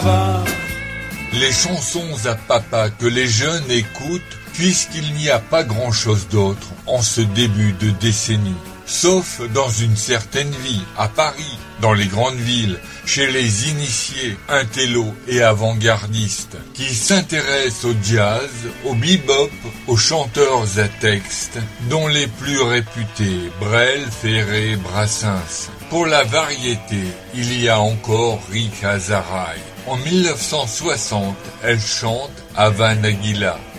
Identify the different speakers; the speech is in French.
Speaker 1: Les chansons à papa que les jeunes écoutent, puisqu'il n'y a pas grand-chose d'autre en ce début de décennie. Sauf dans une certaine vie, à Paris, dans les grandes villes, chez les initiés, intellos et avant-gardistes, qui s'intéressent au jazz, au bebop, aux chanteurs à texte, dont les plus réputés, Brel, Ferré, Brassens. Pour la variété, il y a encore Rika Zaraï. En 1960, elle chante Havana Anguilla.